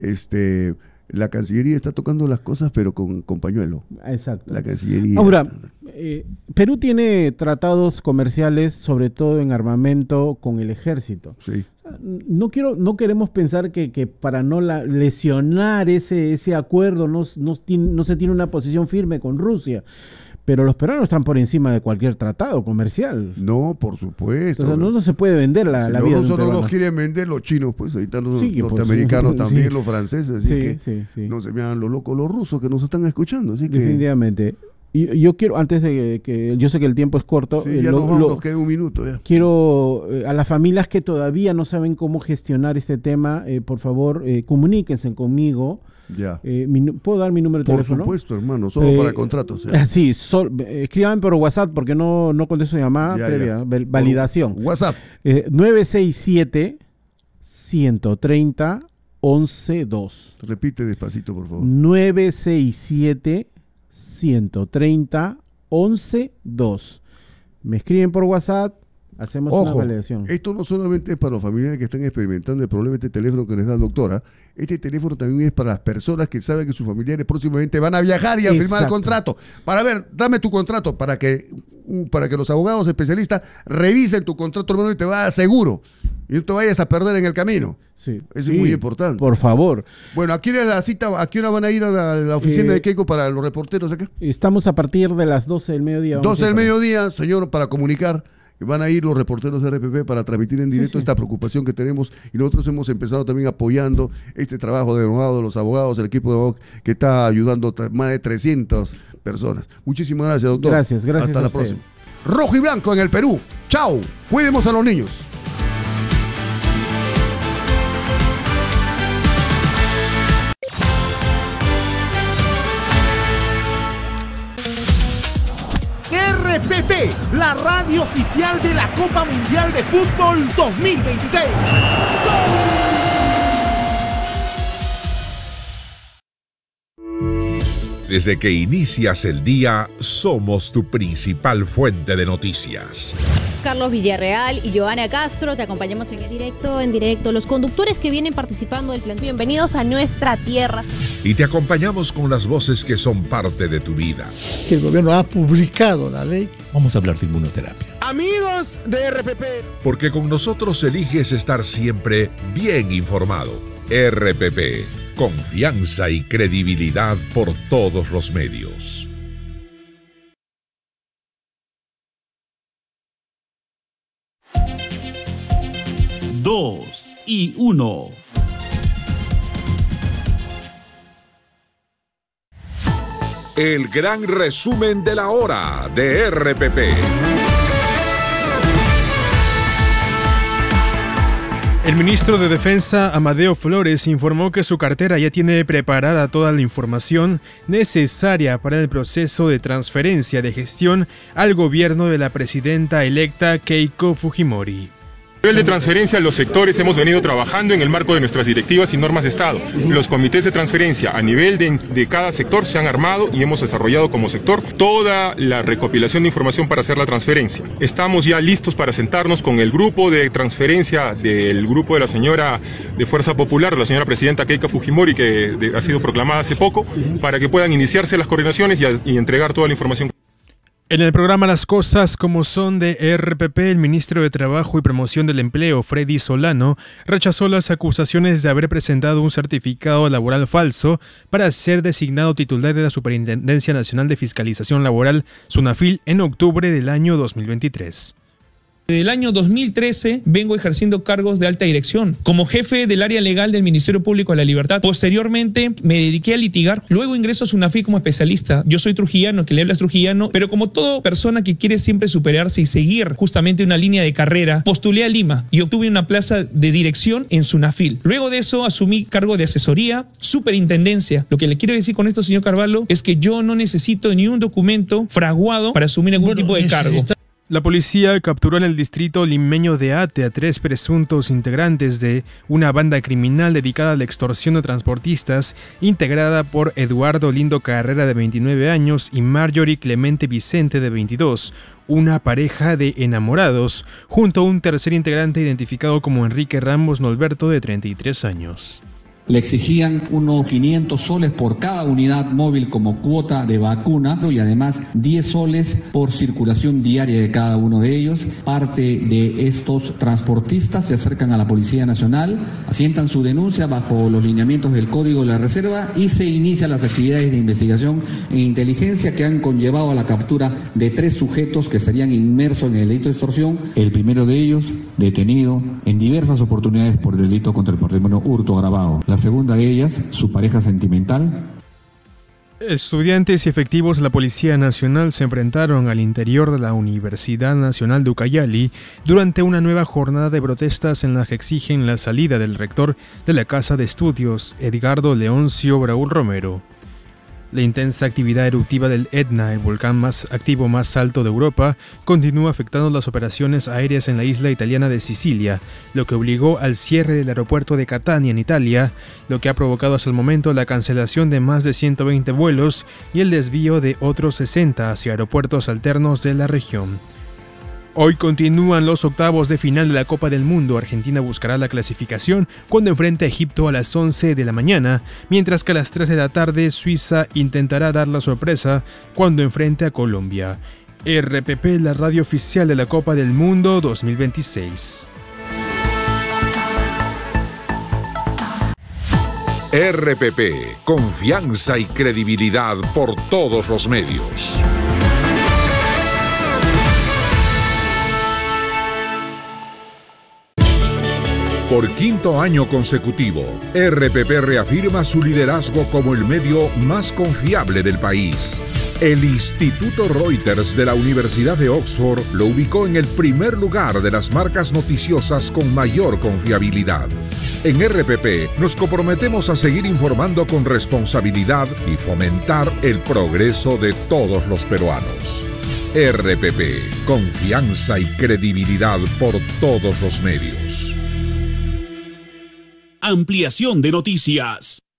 la Cancillería está tocando las cosas, pero con pañuelo. Exacto. La Cancillería. Ahora, Perú tiene tratados comerciales, sobre todo en armamento, con el ejército. Sí. No queremos pensar que para no lesionar ese acuerdo no se tiene una posición firme con Rusia. Pero los peruanos están por encima de cualquier tratado comercial. No, por supuesto. Entonces no se puede vender la vida de un peruano. Nosotros los quieren vender los chinos, pues ahí están los Sí, norteamericanos pues, también, sí. los franceses, así que no se me hagan los locos los rusos que nos están escuchando. Así que definitivamente. Y yo quiero, antes de que yo sé que el tiempo es corto, sí, ya nos queda un minuto ya. Quiero a las familias que todavía no saben cómo gestionar este tema, por favor, comuníquense conmigo. Ya. ¿Puedo dar mi número de teléfono? Por supuesto, hermano, solo para contratos. Sí, escriban por WhatsApp porque no contesto llamada previa, validación. WhatsApp. 967-130-11-2. Repite despacito, por favor. 967-130-11-2. Me escriben por WhatsApp. Hacemos una validación. Esto no solamente es para los familiares que están experimentando el problema de este teléfono que les da la doctora. Este teléfono también es para las personas que saben que sus familiares próximamente van a viajar y a firmar el contrato. Para ver, dame tu contrato para que los abogados especialistas revisen tu contrato, hermano, y te vayas seguro. Y no te vayas a perder en el camino. Sí, eso es muy importante. Por favor. Bueno, ¿a qué hora la cita? ¿A qué hora van a ir a la oficina de Keiko para los reporteros acá? Estamos a partir de las 12 del mediodía. 12 del mediodía, señor, para comunicar. Van a ir los reporteros de RPP para transmitir en directo esta preocupación que tenemos, y nosotros hemos empezado también apoyando este trabajo de los abogados, el equipo de abogados que está ayudando a más de 300 personas. Muchísimas gracias, doctor. Gracias. Hasta la próxima. Rojo y blanco en el Perú. Chao. Cuidemos a los niños. RPP, la radio oficial de la Copa Mundial de Fútbol 2026. Desde que inicias el día, somos tu principal fuente de noticias. Carlos Villarreal y Joana Castro, te acompañamos en directo, los conductores que vienen participando del plan. Bienvenidos a nuestra tierra. Y te acompañamos con las voces que son parte de tu vida. Que el gobierno ha publicado la ley. Vamos a hablar de inmunoterapia. Amigos de RPP. Porque con nosotros eliges estar siempre bien informado. RPP, confianza y credibilidad por todos los medios. Dos y uno. El gran resumen de la hora de RPP. El ministro de Defensa, Amadeo Flores, informó que su cartera ya tiene preparada toda la información necesaria para el proceso de transferencia de gestión al gobierno de la presidenta electa Keiko Fujimori. A nivel de transferencia, los sectores hemos venido trabajando en el marco de nuestras directivas y normas de Estado. Los comités de transferencia a nivel de cada sector se han armado y hemos desarrollado como sector toda la recopilación de información para hacer la transferencia. Estamos ya listos para sentarnos con el grupo de transferencia del grupo de la señora de Fuerza Popular, la señora presidenta Keiko Fujimori, que ha sido proclamada hace poco, para que puedan iniciarse las coordinaciones y entregar toda la información. En el programa Las Cosas Como Son de RPP, el ministro de Trabajo y Promoción del Empleo, Freddy Solano, rechazó las acusaciones de haber presentado un certificado laboral falso para ser designado titular de la Superintendencia Nacional de Fiscalización Laboral, SUNAFIL, en octubre del año 2023. Desde el año 2013 vengo ejerciendo cargos de alta dirección. Como jefe del área legal del Ministerio Público de la Libertad, posteriormente me dediqué a litigar. Luego ingreso a SUNAFIL como especialista. Yo soy trujillano, que le habla es trujillano, pero como toda persona que quiere siempre superarse y seguir justamente una línea de carrera, postulé a Lima y obtuve una plaza de dirección en SUNAFIL. Luego de eso asumí cargo de asesoría, superintendencia. Lo que le quiero decir con esto, señor Carvalho, es que yo no necesito ni un documento fraguado para asumir algún tipo de cargo. La policía capturó en el distrito limeño de Ate a 3 presuntos integrantes de una banda criminal dedicada a la extorsión de transportistas, integrada por Eduardo Lindo Carrera, de 29 años, y Marjorie Clemente Vicente, de 22, una pareja de enamorados, junto a un tercer integrante identificado como Enrique Ramos Norberto, de 33 años. Le exigían unos 500 soles por cada unidad móvil como cuota de vacuna y además 10 soles por circulación diaria de cada uno de ellos. Parte de estos transportistas se acercan a la Policía Nacional, asientan su denuncia bajo los lineamientos del Código de la Reserva y se inician las actividades de investigación e inteligencia que han conllevado a la captura de 3 sujetos que estarían inmersos en el delito de extorsión. El primero de ellos detenido en diversas oportunidades por delito contra el patrimonio hurto agravado. La segunda de ellas, su pareja sentimental. Estudiantes y efectivos de la Policía Nacional se enfrentaron al interior de la Universidad Nacional de Ucayali durante una nueva jornada de protestas en la que exigen la salida del rector de la Casa de Estudios, Edgardo Leoncio Braúl Romero. La intensa actividad eruptiva del Etna, el volcán más activo más alto de Europa, continúa afectando las operaciones aéreas en la isla italiana de Sicilia, lo que obligó al cierre del aeropuerto de Catania en Italia, lo que ha provocado hasta el momento la cancelación de más de 120 vuelos y el desvío de otros 60 hacia aeropuertos alternos de la región. Hoy continúan los octavos de final de la Copa del Mundo. Argentina buscará la clasificación cuando enfrente a Egipto a las 11 de la mañana, mientras que a las 3 de la tarde Suiza intentará dar la sorpresa cuando enfrente a Colombia. RPP, la radio oficial de la Copa del Mundo 2026. RPP, confianza y credibilidad por todos los medios. Por quinto año consecutivo, RPP reafirma su liderazgo como el medio más confiable del país. El Instituto Reuters de la Universidad de Oxford lo ubicó en el primer lugar de las marcas noticiosas con mayor confiabilidad. En RPP nos comprometemos a seguir informando con responsabilidad y fomentar el progreso de todos los peruanos. RPP, confianza y credibilidad por todos los medios. Ampliación de noticias.